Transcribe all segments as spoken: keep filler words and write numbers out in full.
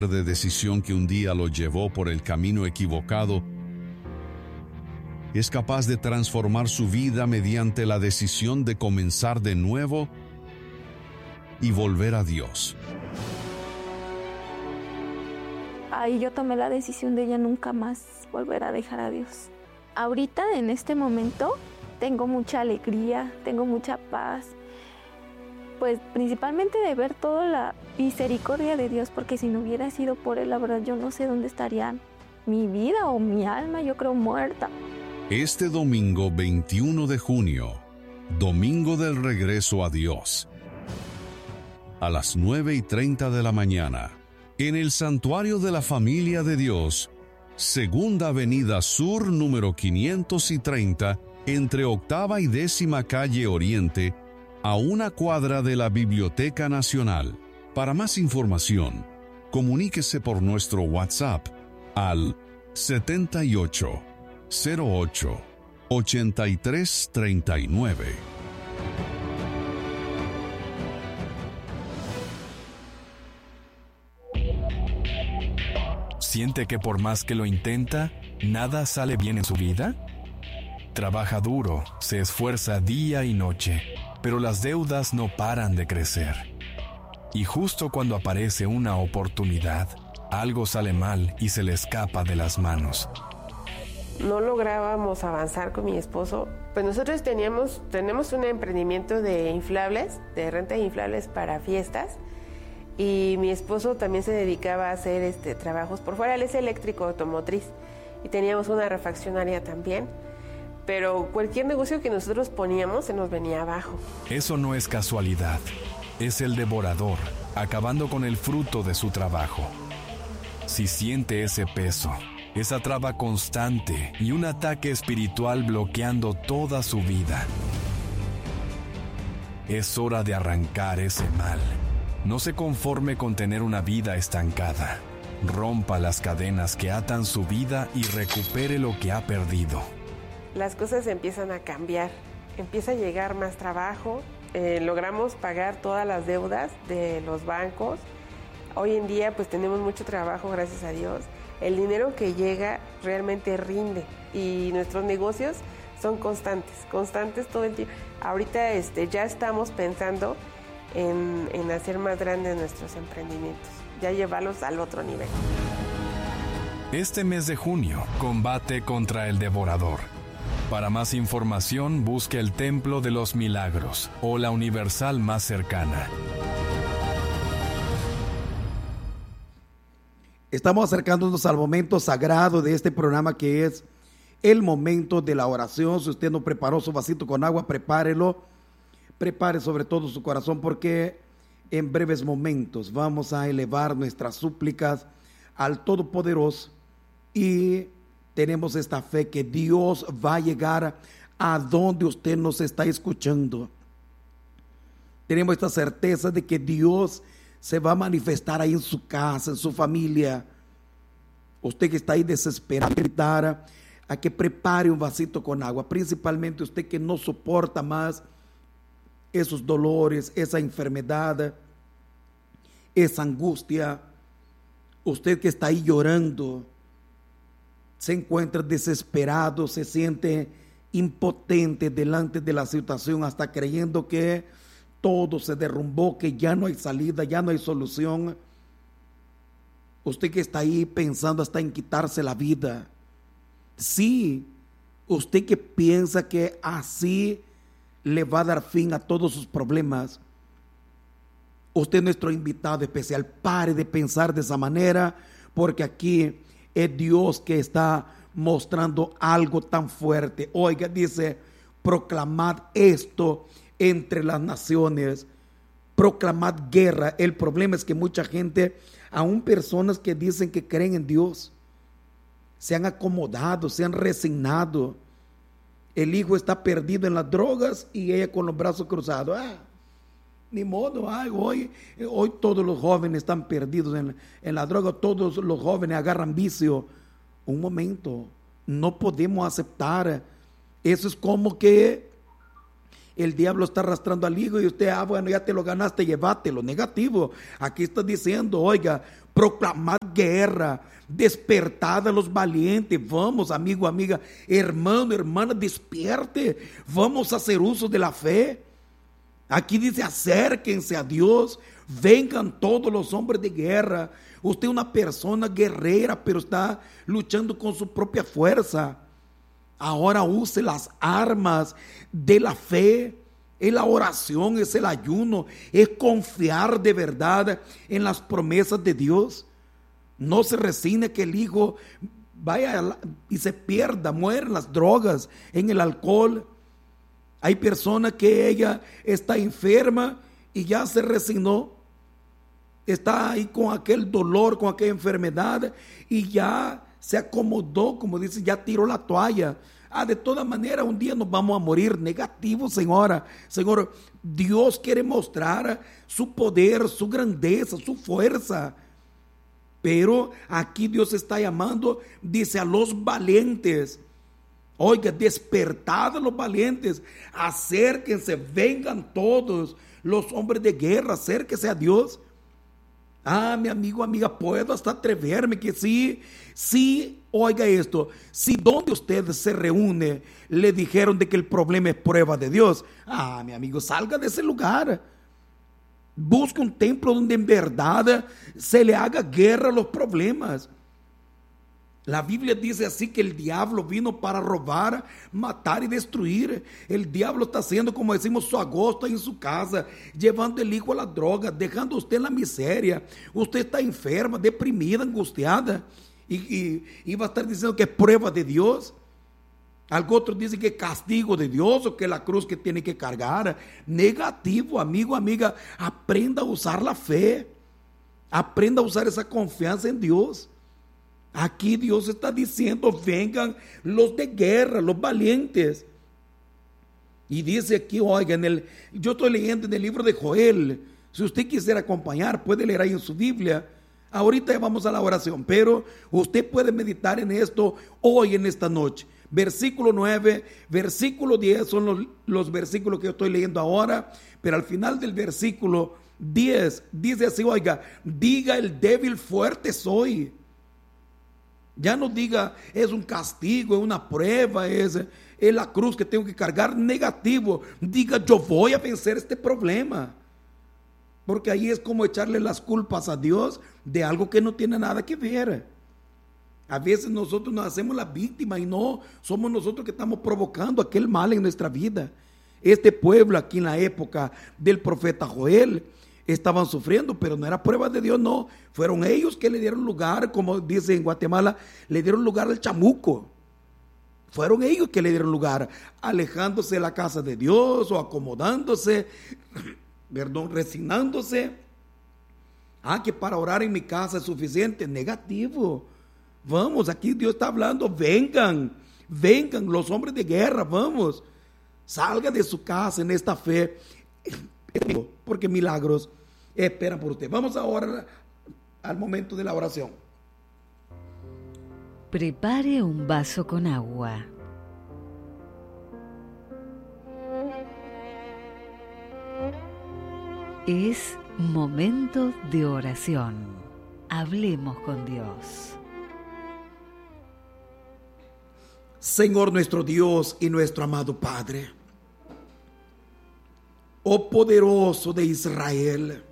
de decisión que un día lo llevó por el camino equivocado, es capaz de transformar su vida mediante la decisión de comenzar de nuevo y volver a Dios. Ahí yo tomé la decisión de ya nunca más volver a dejar a Dios. Ahorita, en este momento, tengo mucha alegría, tengo mucha paz, pues principalmente de ver toda la misericordia de Dios, porque si no hubiera sido por Él, la verdad, yo no sé dónde estaría mi vida o mi alma, yo creo muerta. Este domingo veintiuno de junio, domingo del regreso a Dios, a las nueve y treinta de la mañana, en el Santuario de la Familia de Dios, Segunda Avenida Sur, número quinientos treinta, entre Octava y Décima Calle Oriente, a una cuadra de la Biblioteca Nacional. Para más información, comuníquese por nuestro WhatsApp al setenta y ocho, cero ocho, ochenta y tres treinta y nueve. ¿Siente que por más que lo intenta, nada sale bien en su vida? Trabaja duro, se esfuerza día y noche, pero las deudas no paran de crecer. Y justo cuando aparece una oportunidad, algo sale mal y se le escapa de las manos. No lográbamos avanzar con mi esposo. Pues nosotros teníamos, tenemos un emprendimiento de inflables, de renta de inflables para fiestas. Y mi esposo también se dedicaba a hacer este, trabajos por fuera. Él es eléctrico automotriz y teníamos una refaccionaria también. Pero cualquier negocio que nosotros poníamos se nos venía abajo. Eso no es casualidad. Es el devorador, acabando con el fruto de su trabajo. Si siente ese peso, esa traba constante y un ataque espiritual bloqueando toda su vida, es hora de arrancar ese mal. No se conforme con tener una vida estancada. Rompa las cadenas que atan su vida y recupere lo que ha perdido. Las cosas empiezan a cambiar. Empieza a llegar más trabajo. Eh, logramos pagar todas las deudas de los bancos. Hoy en día pues tenemos mucho trabajo, gracias a Dios. El dinero que llega realmente rinde y nuestros negocios son constantes, constantes todo el tiempo. Ahorita este, ya estamos pensando En, en hacer más grandes nuestros emprendimientos, ya llevarlos al otro nivel. Este mes de junio, combate contra el devorador. Para más información, busque el Templo de los Milagros o la Universal más cercana. Estamos acercándonos al momento sagrado de este programa, que es el momento de la oración. Si usted no preparó su vasito con agua, prepárelo. Prepare sobre todo su corazón, porque en breves momentos vamos a elevar nuestras súplicas al Todopoderoso y tenemos esta fe que Dios va a llegar a donde usted nos está escuchando. Tenemos esta certeza de que Dios se va a manifestar ahí en su casa, en su familia. Usted que está ahí desesperado, gritar a que prepare un vasito con agua, principalmente usted que no soporta más esos dolores, esa enfermedad, esa angustia. Usted que está ahí llorando, se encuentra desesperado, se siente impotente delante de la situación, hasta creyendo que todo se derrumbó, que ya no hay salida, ya no hay solución. Usted que está ahí pensando hasta en quitarse la vida. Sí, usted que piensa que así le va a dar fin a todos sus problemas. Usted es nuestro invitado especial. Pare de pensar de esa manera, porque aquí es Dios que está mostrando algo tan fuerte. Oiga, dice, proclamad esto entre las naciones, proclamad guerra. El problema es que mucha gente, aún personas que dicen que creen en Dios, se han acomodado, se han resignado. El hijo está perdido en las drogas y ella con los brazos cruzados. Ah, ni modo, ay, hoy, hoy todos los jóvenes están perdidos en, en la droga, todos los jóvenes agarran vicio. Un momento, no podemos aceptar. Eso es como que el diablo está arrastrando al hijo y usted, ah, bueno, ya te lo ganaste, llévatelo. Negativo. Aquí está diciendo, oiga, proclamad guerra, despertad a los valientes. Vamos, amigo, amiga, hermano, hermana, despierte. Vamos a hacer uso de la fe. Aquí dice, acérquense a Dios, vengan todos los hombres de guerra. Usted es una persona guerrera, pero está luchando con su propia fuerza. Ahora use las armas de la fe. Es la oración, es el ayuno, es confiar de verdad en las promesas de Dios. No se resigne que el hijo vaya y se pierda, muera en las drogas, en el alcohol. Hay personas que ella está enferma y ya se resignó. Está ahí con aquel dolor, con aquella enfermedad y ya se acomodó, como dice, ya tiró la toalla. Ah, de todas maneras, un día nos vamos a morir. Negativo, señora. Señor, Dios quiere mostrar su poder, su grandeza, su fuerza. Pero aquí Dios está llamando, dice, a los valientes. Oiga, despertad a los valientes. Acérquense, vengan todos los hombres de guerra, acérquense a Dios. Ah, mi amigo, amiga, puedo hasta atreverme que sí, sí, oiga esto, si donde usted se reúne le dijeron de que el problema es prueba de Dios, ah, mi amigo, salga de ese lugar, busque un templo donde en verdad se le haga guerra a los problemas. La Biblia dice así que el diablo vino para robar, matar y destruir. El diablo está haciendo, como decimos, su agosto en su casa, llevando el hijo a la droga, dejando a usted en la miseria. Usted está enferma, deprimida, angustiada y, y, y va a estar diciendo que es prueba de Dios. Algo otro dice que es castigo de Dios o que es la cruz que tiene que cargar. Negativo, amigo, amiga, aprenda a usar la fe, aprenda a usar esa confianza en Dios. Aquí Dios está diciendo, vengan los de guerra, los valientes. Y dice aquí, oiga, en el, yo estoy leyendo en el libro de Joel. Si usted quisiera acompañar, puede leer ahí en su Biblia. Ahorita ya vamos a la oración, pero usted puede meditar en esto hoy, en esta noche. Versículo nueve, versículo diez son los, los versículos que yo estoy leyendo ahora, pero al final del versículo diez dice así, oiga, diga el débil fuerte soy. Ya no diga es un castigo, es una prueba, es, es la cruz que tengo que cargar. Negativo, diga yo voy a vencer este problema. Porque ahí es como echarle las culpas a Dios de algo que no tiene nada que ver. A veces nosotros nos hacemos la víctima y no somos nosotros que estamos provocando aquel mal en nuestra vida. Este pueblo aquí en la época del profeta Joel estaban sufriendo, pero no era prueba de Dios, no. Fueron ellos que le dieron lugar, como dice en Guatemala, le dieron lugar al chamuco. Fueron ellos que le dieron lugar, alejándose de la casa de Dios o acomodándose, perdón, resignándose. Ah, que para orar en mi casa es suficiente. Negativo. Vamos, aquí Dios está hablando, vengan, vengan los hombres de guerra, vamos. Salga de su casa en esta fe, porque milagros esperan por usted. Vamos ahora al momento de la oración. Prepare un vaso con agua. Es momento de oración. Hablemos con Dios. Señor nuestro Dios y nuestro amado Padre, oh poderoso de Israel,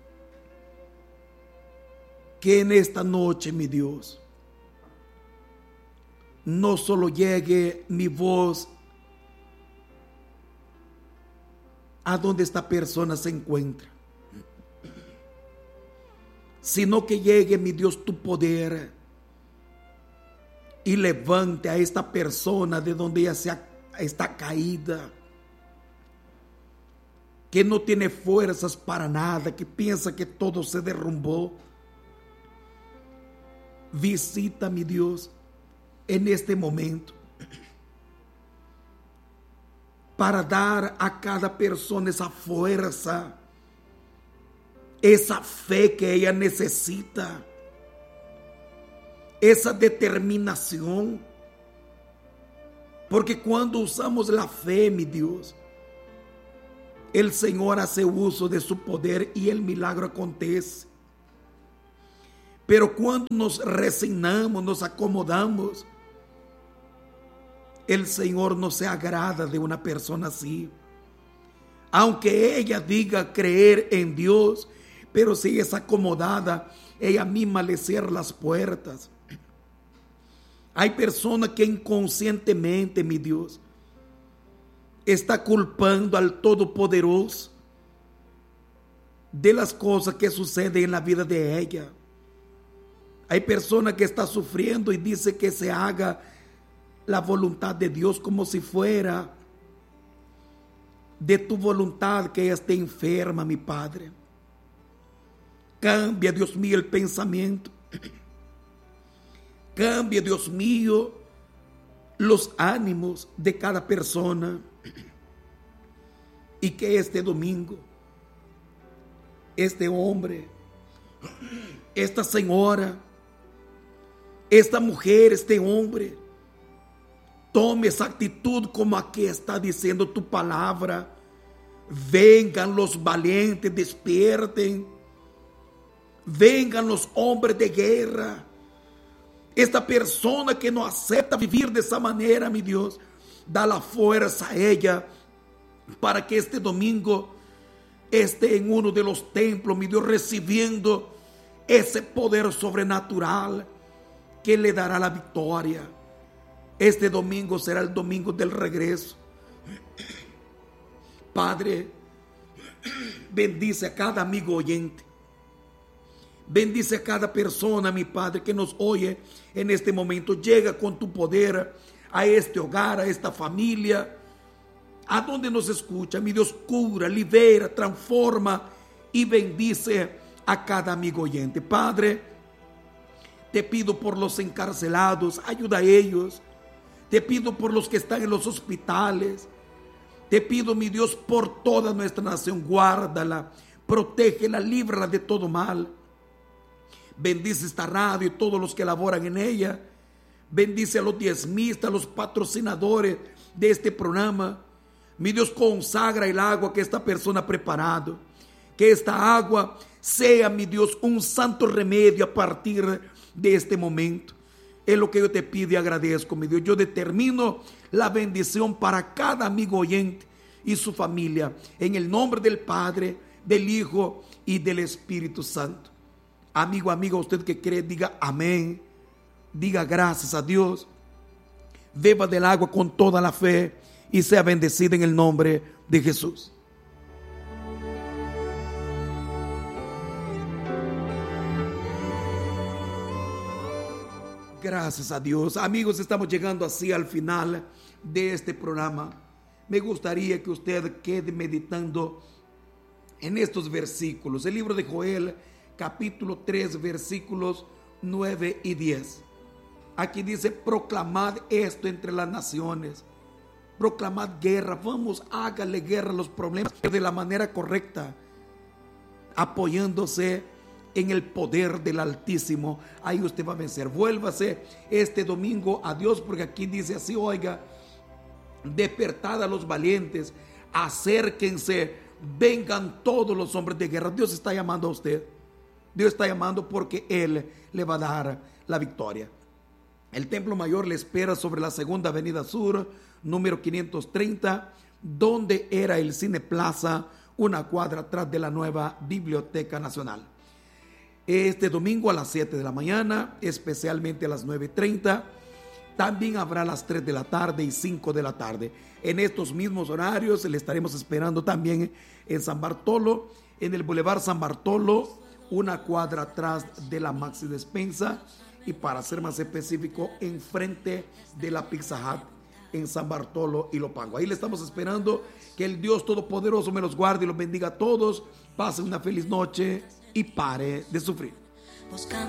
que en esta noche, mi Dios, no solo llegue mi voz a donde esta persona se encuentra, sino que llegue, mi Dios, tu poder y levante a esta persona de donde ella se ha, está caída, que no tiene fuerzas para nada, que piensa que todo se derrumbó. Visita, mi Dios, en este momento, para dar a cada persona esa fuerza, esa fe que ella necesita, esa determinación. Porque cuando usamos la fe, mi Dios, el Señor hace uso de su poder y el milagro acontece. Pero cuando nos resignamos, nos acomodamos, el Señor no se agrada de una persona así. Aunque ella diga creer en Dios, pero si es acomodada, ella misma le cierra las puertas. Hay personas que inconscientemente, mi Dios, está culpando al Todopoderoso de las cosas que suceden en la vida de ella. Hay personas que están sufriendo y dice que se haga la voluntad de Dios, como si fuera de tu voluntad que ella esté enferma, mi Padre. Cambia, Dios mío, el pensamiento. Cambia, Dios mío, los ánimos de cada persona. Y que este domingo, este hombre, esta señora, esta mujer, este hombre, tome esa actitud como aquí está diciendo tu palabra. Vengan los valientes, despierten. Vengan los hombres de guerra. Esta persona que no acepta vivir de esa manera, mi Dios, da la fuerza a ella para que este domingo esté en uno de los templos, mi Dios, recibiendo ese poder sobrenatural que le dará la victoria. Este domingo será el domingo del regreso. Padre, bendice a cada amigo oyente. Bendice a cada persona, mi Padre, que nos oye en este momento. Llega con tu poder a este hogar, a esta familia, a donde nos escucha. Mi Dios, cura, libera, transforma y bendice a cada amigo oyente. Padre, te pido por los encarcelados, ayuda a ellos. Te pido por los que están en los hospitales. Te pido, mi Dios, por toda nuestra nación. Guárdala, protégela, líbrala de todo mal. Bendice esta radio y todos los que laboran en ella. Bendice a los diezmistas, a los patrocinadores de este programa. Mi Dios, consagra el agua que esta persona ha preparado. Que esta agua sea, mi Dios, un santo remedio a partir de este momento. Es lo que yo te pido y agradezco, mi Dios. Yo determino la bendición para cada amigo oyente y su familia. En el nombre del Padre, del Hijo y del Espíritu Santo. Amigo, amiga, usted que cree, diga amén. Diga gracias a Dios. Beba del agua con toda la fe y sea bendecida en el nombre de Jesús. Gracias a Dios. Amigos, estamos llegando así al final de este programa. Me gustaría que usted quede meditando en estos versículos. El libro de Joel, capítulo tres, versículos nueve y diez. Aquí dice: proclamad esto entre las naciones. Proclamad guerra. Vamos, hágale guerra a los problemas de la manera correcta, apoyándose en el poder del Altísimo. Ahí usted va a vencer. Vuélvase este domingo a Dios, porque aquí dice así: oiga, despertad a los valientes, acérquense, vengan todos los hombres de guerra. Dios está llamando a usted. Dios está llamando porque Él le va a dar la victoria. El Templo Mayor le espera sobre la Segunda Avenida Sur, número quinientos treinta, donde era el Cine Plaza, una cuadra atrás de la nueva Biblioteca Nacional. Este domingo a las siete de la mañana, especialmente a las nueve y treinta, también habrá a las tres de la tarde y cinco de la tarde. En estos mismos horarios le estaremos esperando también en San Bartolo, en el Boulevard San Bartolo, una cuadra atrás de la Maxi Despensa, y para ser más específico, enfrente de la Pizza Hut en San Bartolo y Lopango. Ahí le estamos esperando. Que el Dios Todopoderoso me los guarde y los bendiga a todos. Pasen una feliz noche y pare de sufrir. Buscando